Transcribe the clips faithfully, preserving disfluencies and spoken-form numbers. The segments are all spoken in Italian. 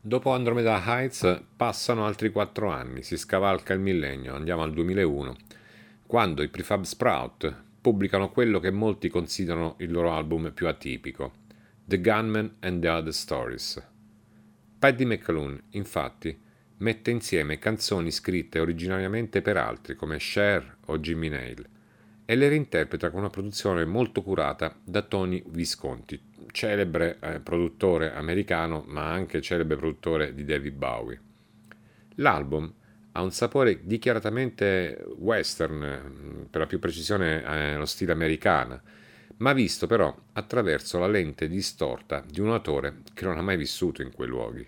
Dopo Andromeda Heights passano altri quattro anni, si scavalca il millennio, andiamo al duemilauno, quando i Prefab Sprout pubblicano quello che molti considerano il loro album più atipico, The Gunman and the Other Stories. Paddy McAloon, infatti, mette insieme canzoni scritte originariamente per altri come Cher o Jimmy Nail e le reinterpreta con una produzione molto curata da Tony Visconti, celebre eh, produttore americano ma anche celebre produttore di David Bowie. L'album ha un sapore dichiaratamente western, per la più precisione eh, lo stile americana, ma visto però attraverso la lente distorta di un autore che non ha mai vissuto in quei luoghi.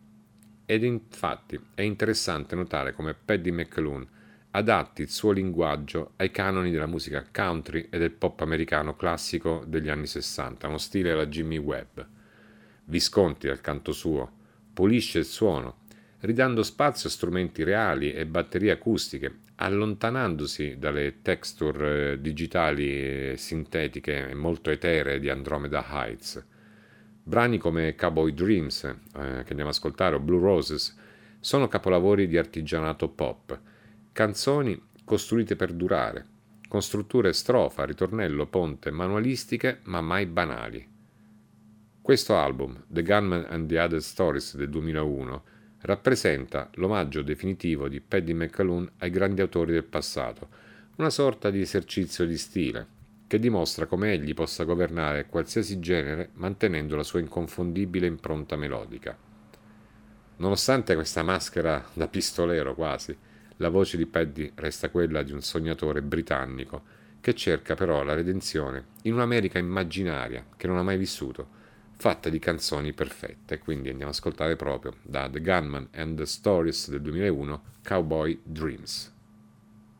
Ed infatti è interessante notare come Paddy McAloon adatti il suo linguaggio ai canoni della musica country e del pop americano classico degli anni sessanta, uno stile alla Jimmy Webb. Visconti, al canto suo, pulisce il suono, ridando spazio a strumenti reali e batterie acustiche, allontanandosi dalle texture eh, digitali e sintetiche e molto eteree di Andromeda Heights. Brani come Cowboy Dreams, eh, che andiamo ad ascoltare, o Blue Roses, sono capolavori di artigianato pop, canzoni costruite per durare, con strutture strofa, ritornello, ponte, manualistiche ma mai banali. Questo album, The Gunman and the Other Stories del duemilauno, rappresenta l'omaggio definitivo di Paddy McAloon ai grandi autori del passato, una sorta di esercizio di stile, che dimostra come egli possa governare qualsiasi genere mantenendo la sua inconfondibile impronta melodica. Nonostante questa maschera da pistolero quasi, la voce di Paddy resta quella di un sognatore britannico che cerca però la redenzione in un'America immaginaria che non ha mai vissuto, fatta di canzoni perfette. Quindi andiamo ad ascoltare proprio da The Gunman and the Stories del duemilauno, Cowboy Dreams.